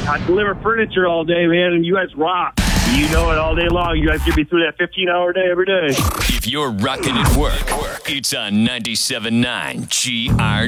I deliver furniture all day, man, and you guys rock. You know it all day long. You guys get me through that 15-hour day every day. If you're rocking at work, it's on 97.9 GR.